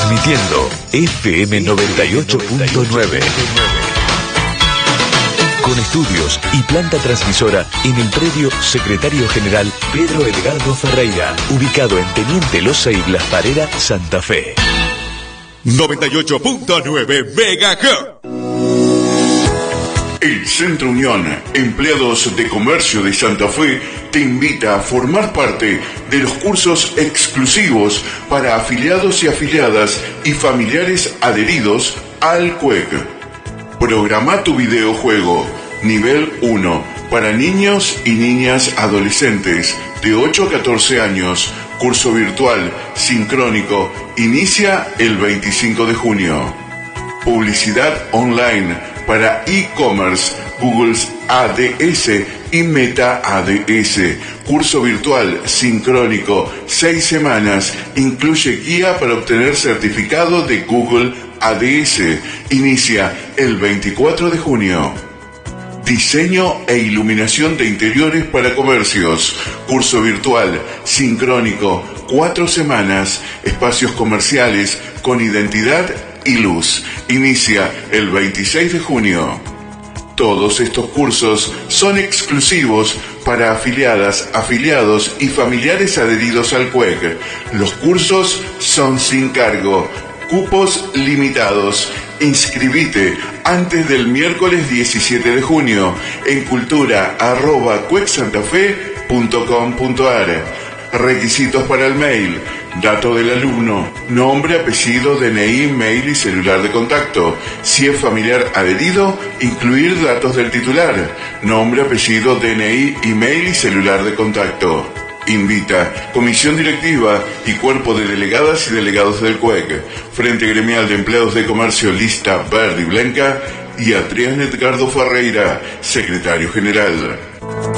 Transmitiendo FM 98.9. Con estudios y planta transmisora en el predio Secretario General Pedro Edgardo Ferreira, ubicado en Teniente Loza y Blas Parera, Santa Fe. 98.9 MHz. El Centro Unión, Empleados de Comercio de Santa Fe, te invita a formar parte de los cursos exclusivos para afiliados y afiliadas y familiares adheridos al CUEC. Programa tu videojuego, nivel 1, para niños y niñas adolescentes de 8 a 14 años, curso virtual, sincrónico, inicia el 25 de junio. Publicidad online para e-commerce, Google ADS y Meta ADS. Curso virtual sincrónico, 6 semanas, incluye guía para obtener certificado de Google ADS. Inicia el 24 de junio. Diseño e iluminación de interiores para comercios. Curso virtual sincrónico, 4 semanas, espacios comerciales con identidad y luz. Inicia el 26 de junio. Todos estos cursos son exclusivos para afiliadas, afiliados y familiares adheridos al CUEC. Los cursos son sin cargo. Cupos limitados. Inscribite antes del miércoles 17 de junio en cultura@cuecsantafe.com.ar. Requisitos para el mail: dato del alumno, nombre, apellido, DNI, mail y celular de contacto. Si es familiar adherido, incluir datos del titular, nombre, apellido, DNI, email y celular de contacto. Invita Comisión Directiva y Cuerpo de Delegadas y Delegados del CUEC, Frente Gremial de Empleados de Comercio Lista Verde y Blanca, y Adrián Edgardo Ferreira, Secretario General.